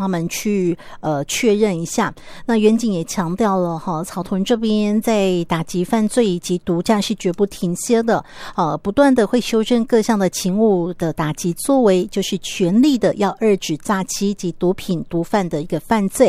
他们去确认一下。那远景也强调了草屯这边在打击犯罪以及毒驾是绝不停歇的，不断的会修正各项的勤务的打击作为，就是全力的要遏制诈欺及毒品毒贩的一个犯罪。